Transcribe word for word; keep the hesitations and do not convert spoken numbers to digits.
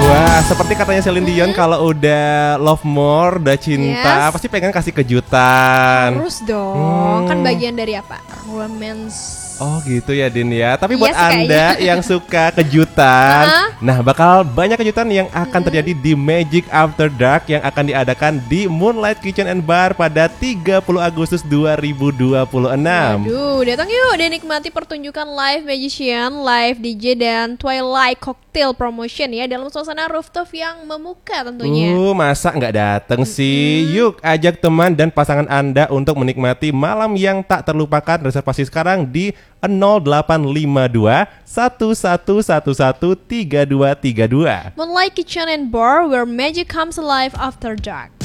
Wah, seperti katanya Celine Dion, hmm? kalau udah love more, udah cinta, yes. pasti pengen kasih kejutan. Harus dong, hmm. kan bagian dari apa? Romance. Oh gitu ya Din ya. Tapi buat yes, Anda yang suka kejutan, uh-huh. nah bakal banyak kejutan yang akan terjadi di Magic After Dark yang akan diadakan di Moonlight Kitchen and Bar pada tiga puluh Agustus dua ribu dua puluh enam. Waduh, datang yuk dan nikmati pertunjukan live magician, live D J dan Twilight Cocktail Promotion ya dalam suasana rooftop yang memuka tentunya. Uh, masa nggak dateng mm-hmm. sih? Yuk ajak teman dan pasangan Anda untuk menikmati malam yang tak terlupakan. Reservasi sekarang di nol delapan lima dua satu satu satu satu tiga dua tiga dua. Moonlight Kitchen and Bar, where magic comes alive after dark.